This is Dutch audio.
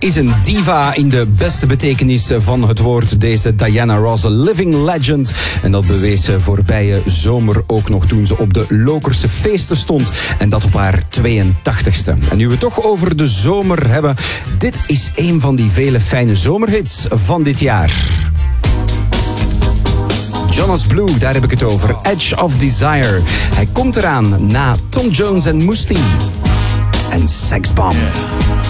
is een diva in de beste betekenis van het woord. Deze Diana Ross, een living legend. En dat bewees ze voorbije zomer ook nog toen ze op de Lokerse feesten stond. En dat op haar 82ste. En nu we het toch over de zomer hebben. Dit is een van die vele fijne zomerhits van dit jaar. Jonas Blue, daar heb ik het over. Edge of Desire. Hij komt eraan na Tom Jones en Musti. En Sex Bomb.